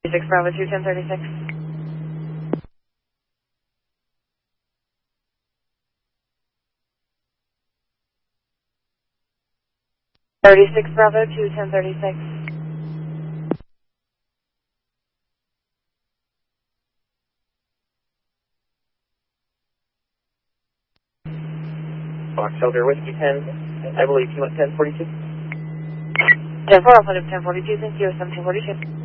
6 Bravo 2, 1036. 36 Bravo 2, 1036. Fox Shelter Whiskey 10, I believe you went 1042. 10-4, I'll put him 1042, thank you, 1742.